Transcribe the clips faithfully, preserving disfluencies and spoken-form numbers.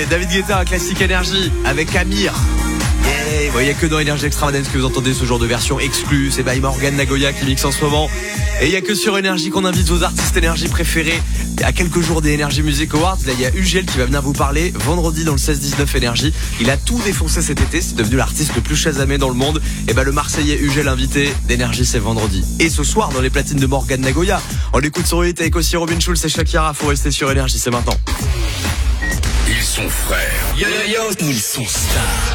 David Guetta, un classique énergie avec Amir. Il yeah. n'y a que dans Énergie Extravagance que vous entendez ce genre de version exclue. C'est by Morgan Nagoya qui mixe en ce moment. Et il n'y a que sur Énergie qu'on invite vos artistes énergie préférés. À quelques jours des Energy Music Awards, là il y a Ugel qui va venir vous parler vendredi dans le seize dix-neuf Énergie. Il a tout défoncé cet été, c'est devenu l'artiste le plus chasamé dans le monde. Et ben le Marseillais Ugel invité d'Énergie, c'est vendredi. Et ce soir dans les platines de Morgan Nagoya, on écoute son hit avec aussi Robin Schulz et Shakira. Faut rester sur Énergie, c'est maintenant. Ils sont frères. Yo yo yo. Ils sont stars.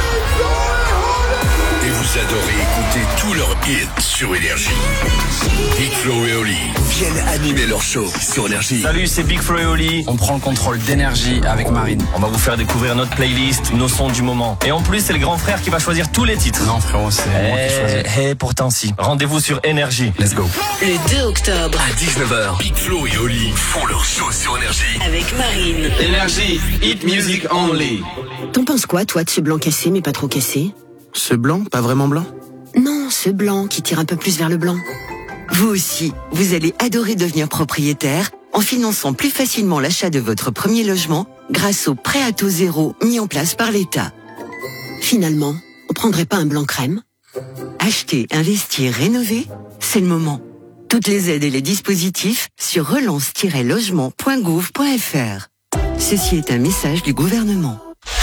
Et vous adorez écouter tous leurs hits sur Énergie. Big Flo et Oli viennent animer leur show sur Énergie. Salut, c'est Big Flo et Oli. On prend le contrôle d'Énergie avec Marine. On va vous faire découvrir notre playlist, nos sons du moment. Et en plus, c'est le grand frère qui va choisir tous les titres. Non frérot, c'est hey, moi qui choisis. Eh, hey, pourtant si. Rendez-vous sur Énergie. Let's go. Le deux octobre à dix-neuf heures, Big Flo et Oli font leur show sur Énergie. Avec Marine. Énergie, hit music only. T'en penses quoi, toi, de ce blanc cassé, mais pas trop cassé? Ce blanc, pas vraiment blanc? Non, ce blanc qui tire un peu plus vers le blanc. Vous aussi, vous allez adorer devenir propriétaire en finançant plus facilement l'achat de votre premier logement grâce au prêt à taux zéro mis en place par l'État. Finalement, on prendrait pas un blanc crème? Acheter, investir, rénover, c'est le moment. Toutes les aides et les dispositifs sur relance tiret logement point gouv point f r. Ceci est un message du gouvernement.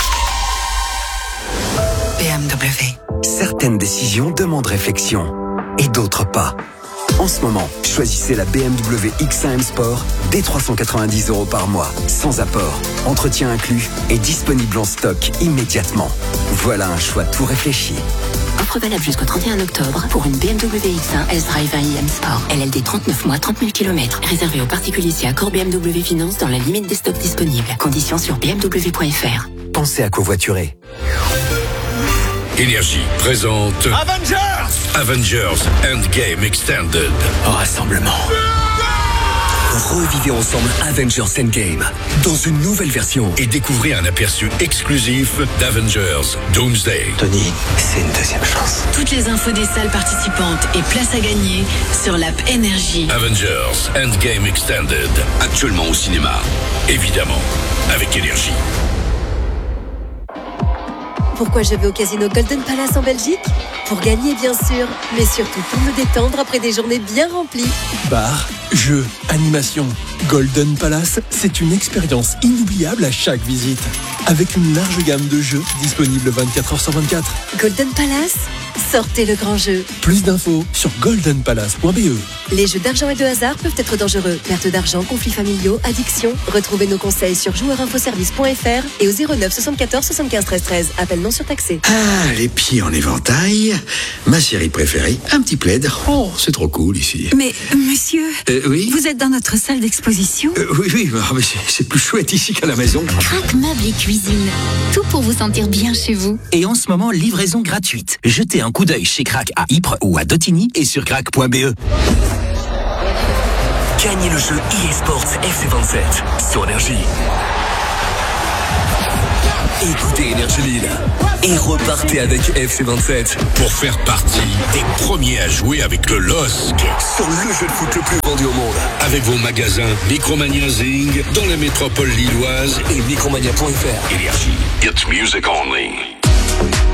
B M W. Certaines décisions demandent réflexion et d'autres pas. En ce moment, choisissez la B M W X un M Sport dès trois cent quatre-vingt-dix euros par mois, sans apport, entretien inclus et disponible en stock immédiatement. Voilà un choix tout réfléchi. Offre valable jusqu'au trente et un octobre pour une B M W X un S-Drive un i M Sport. L L D trente-neuf mois, trente mille kilomètres. Réservé aux particuliers si accord B M W Finance dans la limite des stocks disponibles. Conditions sur b m w point f r. Pensez à covoiturer. Énergie présente Avengers Avengers Endgame Extended. Rassemblement. Revivez ensemble Avengers Endgame dans une nouvelle version et découvrez un aperçu exclusif d'Avengers Doomsday. Tony, c'est une deuxième chance. Toutes les infos des salles participantes et places à gagner sur l'app Énergie. Avengers Endgame Extended, actuellement au cinéma, évidemment, avec Énergie. Pourquoi je vais au casino Golden Palace en Belgique? Pour gagner bien sûr, mais surtout pour me détendre après des journées bien remplies. Bar, jeux, animation. Golden Palace, c'est une expérience inoubliable à chaque visite. Avec une large gamme de jeux disponibles vingt-quatre heures sur vingt-quatre. Golden Palace, sortez le grand jeu. Plus d'infos sur golden palace point b e. Les jeux d'argent et de hasard peuvent être dangereux. Perte d'argent, conflits familiaux, addiction. Retrouvez nos conseils sur joueur info service point f r et au zéro neuf soixante-quatorze soixante-quinze treize treize. Appel non surtaxé. Ah, les pieds en éventail. Ma série préférée, un petit plaid. Oh, c'est trop cool ici. Mais, monsieur, euh, oui vous êtes dans notre salle d'exposition euh, Oui, oui, mais c'est, c'est plus chouette ici qu'à la maison. Crac Meubles et Cuisine. Tout pour vous sentir bien chez vous. Et en ce moment, livraison gratuite. Jetez un coup d'œil chez Crac à Ypres ou à Dotigny et sur crac point b e. Gagnez le jeu e-Sports F C vingt-sept sur Énergie. Écoutez Énergie Lille et repartez avec F C vingt-sept pour faire partie des premiers à jouer avec le L O S C sur le jeu de foot le plus vendu au monde. Avec vos magasins Micromania Zing dans la métropole lilloise et micromania point f r. Énergie, it's music only.